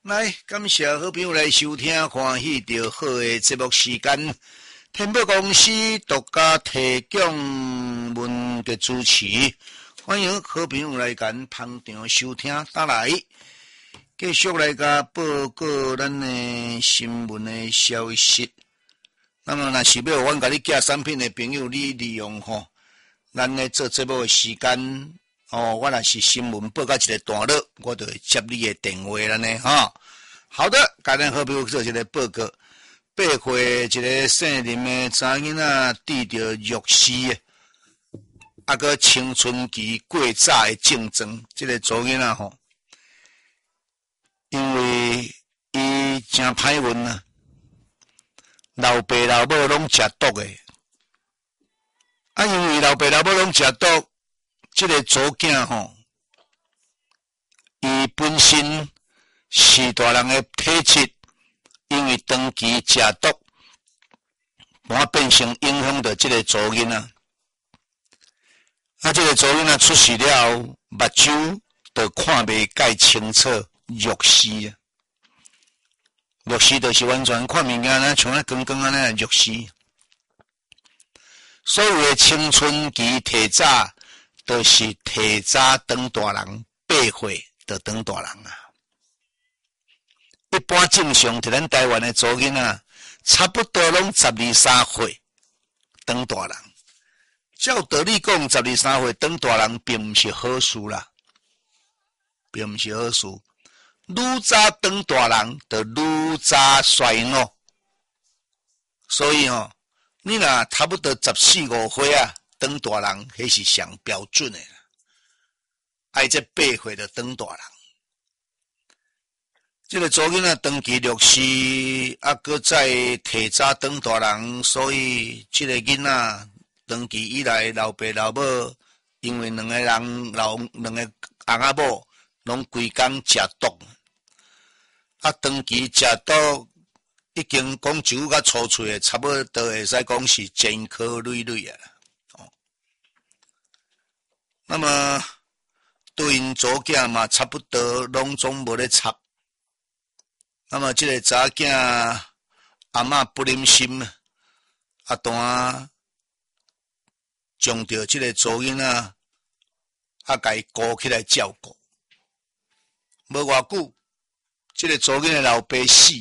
来，感谢好朋友来收听，欢喜着好的节目时间。天宝公司独家提供文的主持，欢迎好朋友来跟捧场收听。打来，继续来甲报告咱的新闻的消息。那么，若是要阮甲你寄产品的朋友，你利用咱咧做节目的时间。我若是新闻报到一个段落，我就会接你的电话了呢，好的，甲咱好朋友做一个报告。8岁一个姓林的查囡仔遇到虐尸，个青春期过早的症状，这个查囡仔因为伊真歹运啊，老爸老母拢食毒的，因为老爸老母拢食毒。这个祖囝伊本身是大人的体质，因为长期食毒，盘变成影响到这个祖囡仔。这个祖囡仔出事了，目睭都看袂介清楚，弱视啊！弱视就是完全看物件呢，像光光安尼弱视。所有的青春期提早。都是提早当大人，8岁就当大人啊。一般正常，伫咱台湾的祖囡仔，差不多拢12、13岁当大人。照道理讲，12、13岁当大人并毋是好事啦，并毋是好事。愈早当大人，就愈早衰老。所以你若差不多14、15岁啊。当大人，迄是上标准的。这8岁就当大人。这个祖囡仔长期弱视，搁再提早当大人，所以这个囡仔长期以来，老爸老母因为两个翁仔某拢规工食毒，长期食毒已经讲酒甲粗嘴的，差不多会使讲是前科累累啊。那么对因祖囝嘛，差不多拢总无咧插。那么这个查囝阿嬷不忍心，单将着这个祖囡仔甲伊顾起来照顾。无偌久，这个祖囡仔老爸死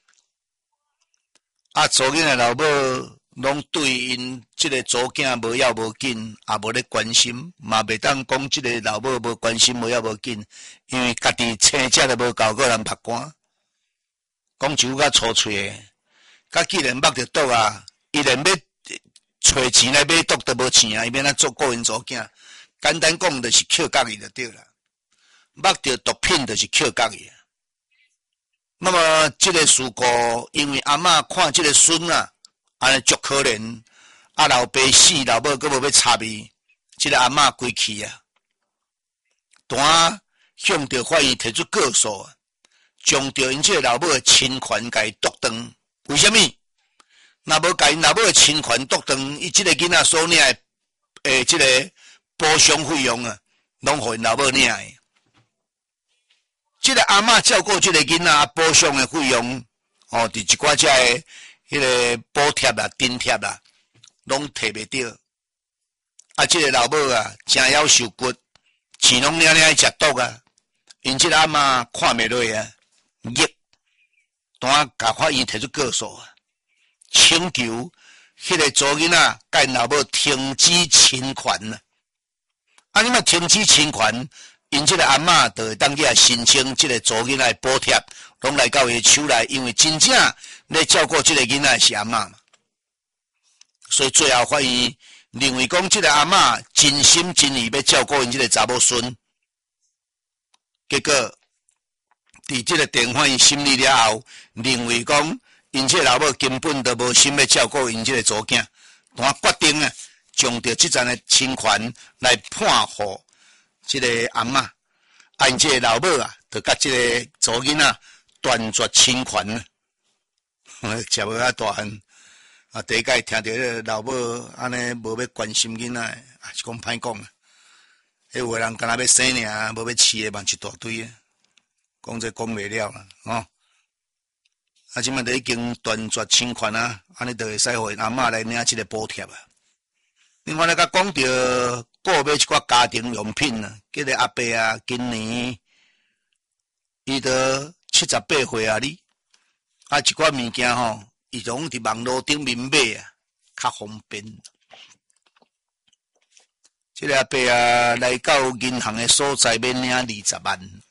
祖囡仔老母。拢对因这个祖囝无要无紧，也无咧关心，嘛袂当讲这个老母无关心无要无紧，因为家己生食都无够，个人拍汗，讲酒甲粗嘴的，既然捌着毒啊，伊连要找钱来买毒都无钱啊，伊免做顾因祖囝，简单讲就是捡角伊就对啦，捌着毒品就是捡角伊。那么这个事故，因为阿嬷看这个孙啊。安尼足可怜，老爸死，老母佫无要插伊，这个阿嬷归去啊，单向着法院提出告诉，将着因这个老母的侵权甲伊夺断。为什么？若无甲因老母的侵权夺断，伊这个囡仔所领的这个补偿费用啊，拢互因老母领的。这个阿嬷照顾这个囡仔补偿的费用，伫一寡遮的。迄个补贴啦、津贴啦，拢摕袂到。这个老母啊，真夭受骨，钱拢领领去食毒啊。因这个阿嬷看袂落啊，急，单甲法院提出告诉啊，请求迄个祖囡仔甲因老母停止侵权啊。你莫停止侵权，因这个阿嬷就会当去申请这个祖囡仔补贴，拢来到伊手内，因为真正。咧照顾这个囡仔是阿嬷嘛，所以最后法院认为讲这个阿嬷真心真意要照顾因这个查某孙，结果伫这个电法院审理了后，认为讲因这个老母根本都无心要照顾因这个祖囝，他决定啊，将着这阵的侵权来判予这个阿嬷，因这个老母啊，就甲这个祖囡仔断绝侵权。食无遐大汉第一摆听到迄老母安尼无要关心囡仔，是讲歹讲啊。迄有个人敢若要生尔，无要饲诶嘛一大堆啊。 讲这讲袂了啦，哦。啊，即摆都已经断绝侵权啊，安尼就会使互因阿嬷来领即个补贴啊。另外咧，甲讲着购买一寡家庭用品啊，迄个阿伯啊，今年伊都78岁啊，你啊一寡物件吼，伊总伫网络顶面买啊，较方便。即个阿伯啊，来到银行的所在免领20万，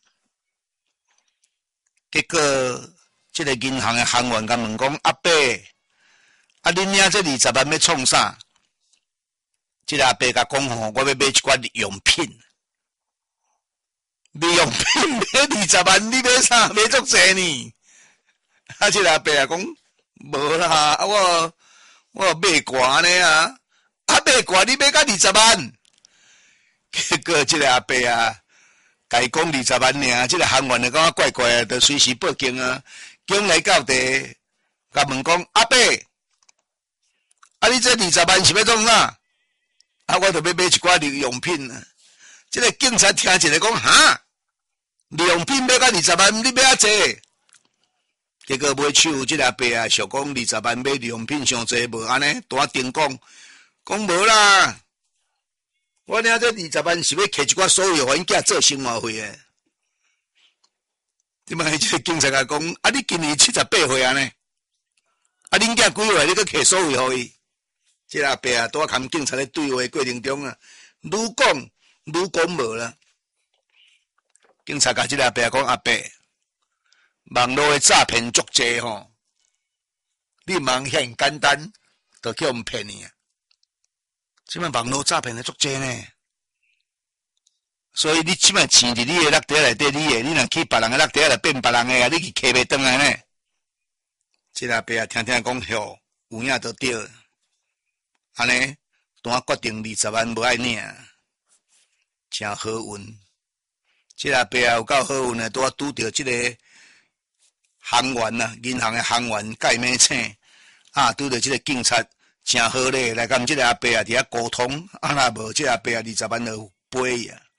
结果即个银行的行员甲问讲：阿伯，啊恁领这20万要创啥？即个阿伯甲讲吼，我要买一寡用品，买用品买20万，你买啥？买足济呢？啊，即个阿伯啊讲，无啦，啊我买歌呢啊，啊买歌你买甲20万。结果即个阿伯啊，甲伊讲20万尔，即个行员就感觉怪怪啊，就随时报警啊。警来到地，甲问讲阿伯，啊你这20万是要创啥？啊我着要买一寡日用品啊。即个警察听一个讲哈，日用品买甲20万，你买啊济？结果买手即个阿伯啊，想讲20万买日用品伤济无安尼，大顶讲无啦。我领这20万是要摕一寡所有阮囝做生活费诶。即摆即个警察甲讲，啊你今年78岁啊呢？啊恁囝几岁你搁摕所有互伊？即个阿伯啊，拄啊含警察咧对话过程中啊，愈讲无啦。警察甲即个阿伯讲，阿伯，网络诶诈骗足济吼，你茫遐简单，就叫人骗你啊！即摆网络诈骗的足济呢，所以你即摆钱伫你的落地内底，你若去别人的落地来变别人的啊，你去摕袂转来呢。即个阿伯啊，听讲吼，有影就对，安尼，当决定20万无爱领，真好运。即个阿伯啊，有够好运的，拄啊拄着即个行员啊，银行的行员盖面请啊，拄着即个警察。真好咧，来甲即个阿伯啊，伫遐沟通，啊若无即个阿伯啊，20万就赔伊啊。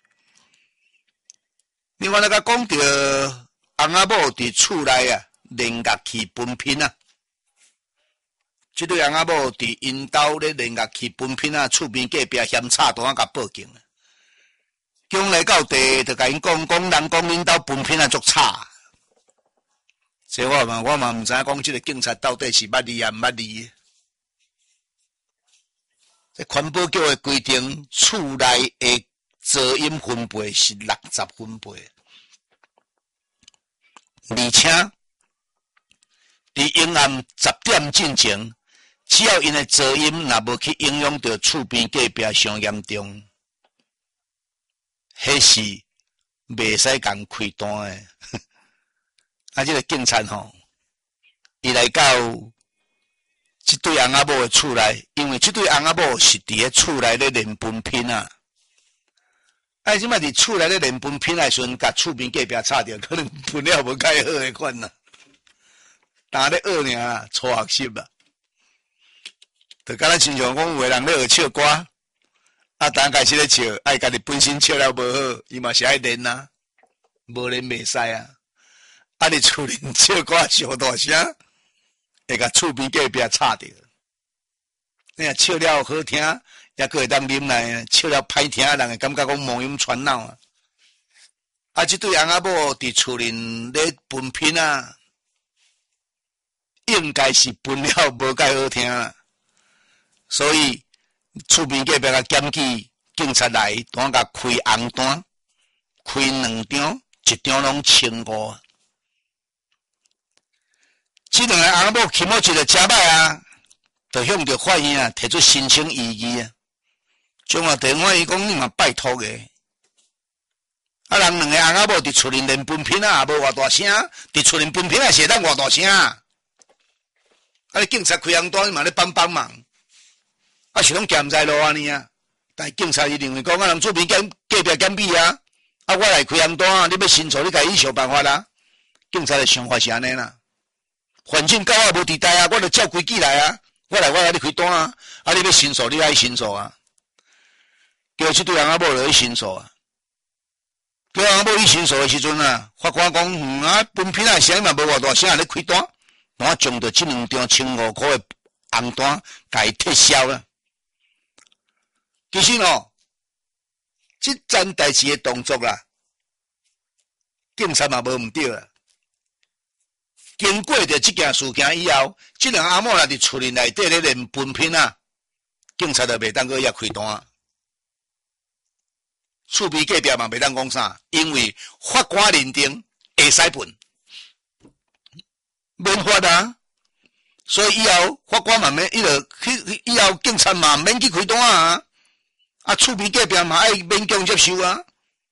另外，甲讲着翁仔某伫厝内啊，连乐器分品啊。即对翁仔某伫因兜咧连乐器分品啊，厝边隔壁嫌吵，当甲报警啊。警来到地，就甲因讲，人讲恁兜分品啊足吵。所以我嘛毋知影讲即个警察到底是捌字啊毋捌字。这环保局的规定，厝内的噪音分贝是60分贝，而且伫阴暗10点进前，只要因的噪音若无去影响到厝边隔壁上严重，迄是袂使共开单的。啊，这个警察吼，伊来到即对翁仔某的厝内，因为即对翁仔某是伫咧厝内咧练分品啊。啊，即摆伫厝内咧练分品的时阵，甲厝边隔壁吵着，可能分了无介好的款啦。但咧学尔，初学习啦。就敢若亲像讲，有个人咧学唱歌，啊，当开始咧唱，爱家己本身唱了无好，伊嘛是爱练啊，无练袂使啊。啊，伫厝里唱歌上大声。会甲厝边隔壁吵着，你若唱了好听，也佫会当啉来；唱了歹听，人会感觉讲妄音传脑啊。啊，即对翁仔某伫厝里咧分品啊，应该是分了无介好听啦。所以厝边隔壁甲检举，警察来，当甲开红单，开2张，一张拢1500。即两个翁仔某起码一个真歹啊，就向着法院啊提出申请异议啊。将啊电话伊讲你嘛拜托个，啊人两个翁仔某伫厝里练分品啊，也无偌大声，伫厝里分品啊是会当偌大声。啊你警察开红单，你嘛咧帮忙，啊是拢咸在路安尼啊。但是警察伊认为讲啊人厝边隔壁检比啊，啊我来开红单，你要申诉，你家己想办法啦。警察的想法是安尼啦。反正到我无伫台啊，我著照规矩来啊。我来你开单啊，啊你要申诉，你爱申诉啊。叫即对翁仔某落去申诉啊。 叫人要医生所的时阵啊，法官讲，分片啊声音嘛无偌大声，咧开单，我将着这2张1500块的红单，甲伊撤销了。其实这件代志的动作啦，警察嘛无毋对啦。经过着这件事件以后，这两阿某若伫厝里内底咧练分片啊，警察就袂当搁遐开单。厝边隔壁嘛袂当讲啥，因为法官认定会使分，免罚啊。所以以后法官嘛免以后警察嘛免去开单啊。厝边隔壁嘛爱勉强接受啊。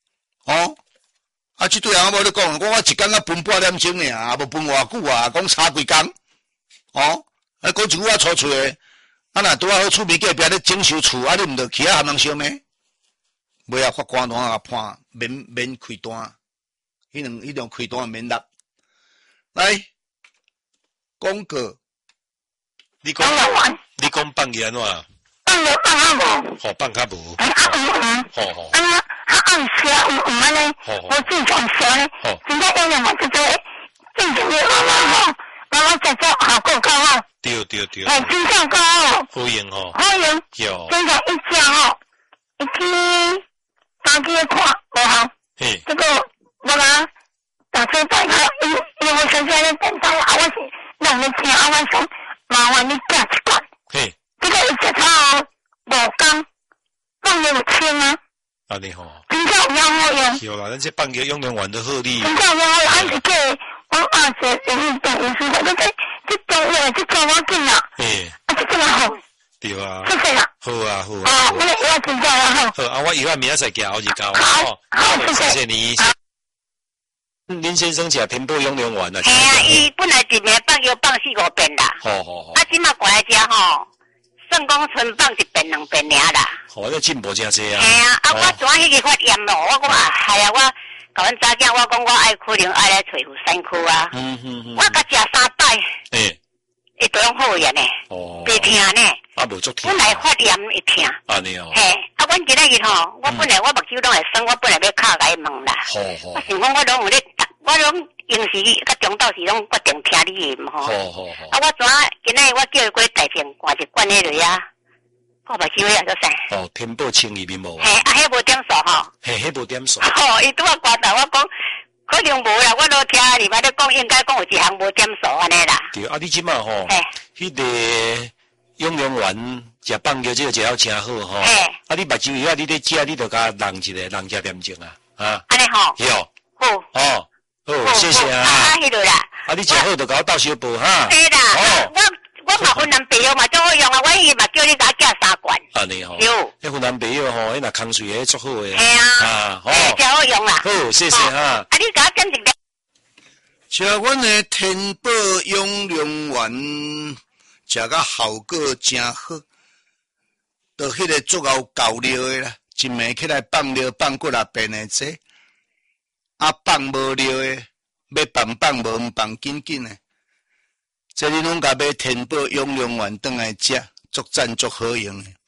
这对阿某咧讲，我一工分8点钟尔，无分偌久啊，讲差几工。讲一句我粗嘴的，若拄好厝边隔壁咧整修厝，你毋着去含人烧咩？尾啊，法官拢啊判免开单，迄种开单免纳。来，广告， 你讲放去安怎？放啊无？好放较无。好。暗时安尼，我正常时咧，真正有人嘛就做，正常的妈食效果够好。对。真正够好。好用。有。真正一家一天3个看无效。这个我讲打车带他，因为现在咧等到我是弄咧听，我想麻烦你寄一罐。这个一食草无工，放了就清啊。安尼吼，真正有好用。有啦，咱这放个用用完的好哩。真正有好用，俺是叫我阿姐用电医师的，这中药这做我紧啦。这真好。对啊。谢谢啦。好啊。我的药真正好。好，我以后明仔再寄好几包。好，谢谢你。林先生食天宝用用完啦。伊本来一年放药放4-5遍啦。好。即马过来食吼。算讲春放1遍2遍尔啦。这进步真济啊！我昨迄个发炎咯，我讲我甲阮查囝，我讲我可能爱来找妇产科啊。我甲食3摆，伊都用好药呢，袂疼呢。无足疼。本来发炎会疼。安尼哦。阮今仔日吼，我本来我目睭拢会酸，我本来要敲甲伊问啦。我想讲我拢有咧，我拢平时甲中昼时拢决定听你的吼。我今仔日我叫伊过大片灌一罐迄落啊。我目睭啊，做啥？天宝清里面无。迄无点数吼。迄无点数。伊拄啊挂头，我讲可能无啦，我都听你妈咧讲，应该讲有一项无点数安尼啦。对，你即马吼，迄个用完食放尿，这个食了真好吼。你目睭药你咧食，你着甲弄一个，弄只点钟啊。安尼吼。有。好，谢谢啊。迄落啦。你食好就甲我倒小报哈。对啦。我嘛芬兰白药嘛最好用啊，我伊嘛叫你甲寄3罐。安尼吼。有。芬兰白药吼，迄若空水诶足好诶。好。最好用啦。好，谢谢哈。你甲我讲一个。 食阮诶天宝用丸，食甲效果真好，到迄个足够够料诶啦，一暝起来放料放过6遍诶这，放无料诶，要放无放紧诶。这你拢甲买天宝用丸转来食，足赞足好用诶。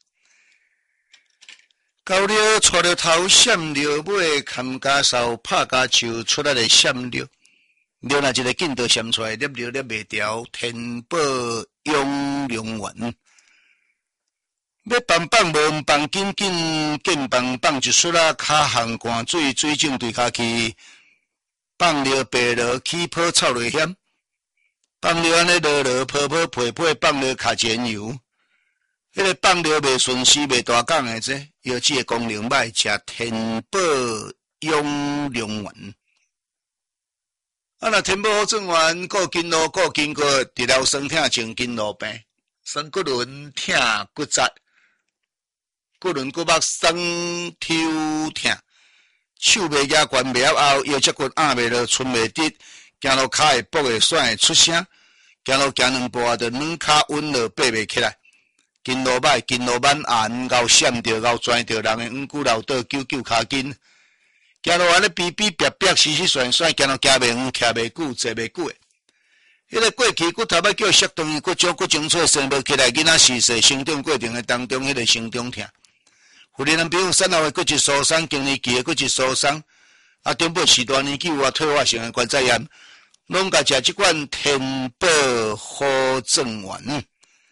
到了带了头闪了尾，砍家扫拍家手出来的闪了，了那一个劲都闪出来，粒袂掉。天宝用丸，要放无放紧紧放一束啦，骹含汗水肿对骹去，放了白了起泡臭落险。放了安尼落泡配，放了卡钱油，迄个放了袂顺时袂大港诶，这药剂诶功能歹，食天宝用丸。若天宝好转丸，顾筋络，顾筋骨，治疗酸痛症、筋络病，酸骨轮痛、骨折，骨轮骨膜酸抽痛，手袂举悬袂晓后，腰脊骨压袂落，伸袂直。行路骹会跛会甩会出声，行路行2步就软骹稳落爬袂起来，筋络歹，筋络慢硬，咬闪着，咬拽着，人诶软骨老倒揪骹筋，行路安尼逼逼死甩，行路行袂远，徛袂久，坐袂久诶。迄个过去骨头要叫摔断，骨少骨精粹生无起来，囡仔逝世生长过程诶当中，迄个生长痛。妇人朋友产后诶骨质疏松，更年期诶骨质疏松。 啊，中部时段年纪有退化性的关节炎，拢甲食即款天宝好正丸。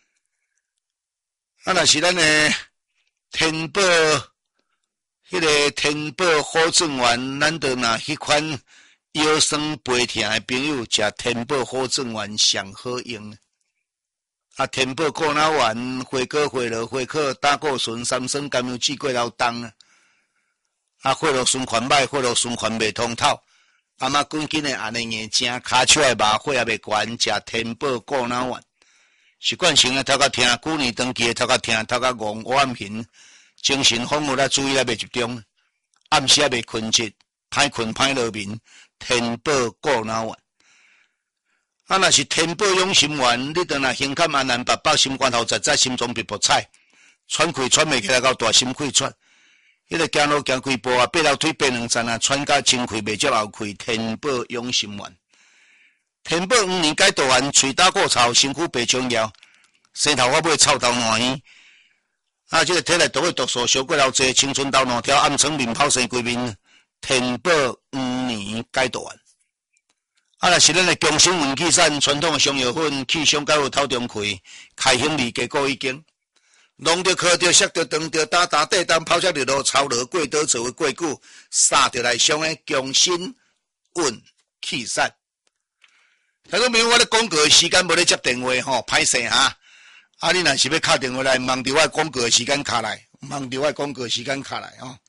啊，若是咱的天宝，迄个天宝好正丸，咱就拿迄款腰酸背痛的朋友食天宝好正丸上好用。啊，天宝固脑丸、花果、花螺、花壳、胆固醇、三酸甘油酯、过劳冻啊。啊，血路循环歹，血路循环袂通透，啊嘛赶紧的安尼硬正，骹手的麻血也袂悬，食天宝固脑丸。习惯性的头壳痛，旧年长期的头壳痛，头壳戆，黑暗形，精神恍惚啦，注意力袂集中，暗时也袂困切，歹困歹落眠，天宝固脑丸。啊，若是天宝养心丸，你当若胸坎安难，白白心肝头实在，心中别薄菜，喘气喘袂起来，到大心气喘。迄个行路行几步啊，八条腿爬两层啊，喘甲前气袂接后气，天宝养心丸。天宝5年解毒丸，喙打过草，身躯白中腰，生头发尾臭头烂耳。啊，这个体内毒的毒素小过头济，青春痘烂条，暗疮面泡生规面。天宝5年解毒丸。啊，若是咱的强生元气散，传统的香药粉，气胸解有头中气，开胸力结果已经。弄着靠着，摔着撞着，打打地当，抛下日落，操落过倒做过久，杀着来上的强身运气散。听众朋友，我咧广告的时间无咧接电话吼，歹势哈。啊，你若是要敲电话来，忙着我广告的时间卡来，忙着我广告的时间卡来吼。